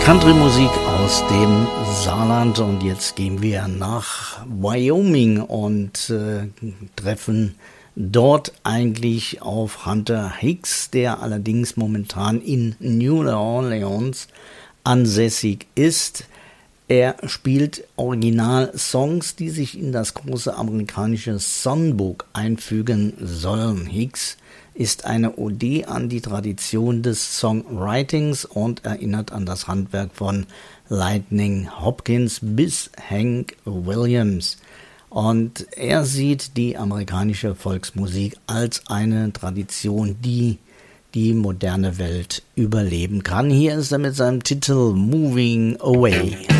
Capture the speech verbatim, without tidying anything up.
Country-Musik aus dem Saarland, und jetzt gehen wir nach Wyoming und äh, treffen dort eigentlich auf Hunter Hicks, der allerdings momentan in New Orleans ansässig ist. Er spielt Original-Songs, die sich in das große amerikanische Songbook einfügen sollen. Hicks ist eine Ode an die Tradition des Songwritings und erinnert an das Handwerk von Lightning Hopkins bis Hank Williams. Und er sieht die amerikanische Volksmusik als eine Tradition, die die moderne Welt überleben kann. Hier ist er mit seinem Titel Moving Away.